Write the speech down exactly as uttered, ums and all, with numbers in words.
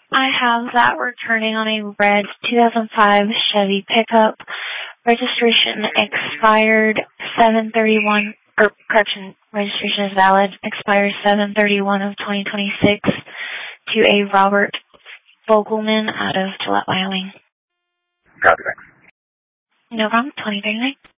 I have that returning on a red two thousand five Chevy pickup. Registration expired seven thirty-one, or correction, registration is valid, expires seven thirty-one of twenty twenty-six to a Robert Vogelman out of Gillette, Wyoming. Copy that. No problem, twenty thirty-nine.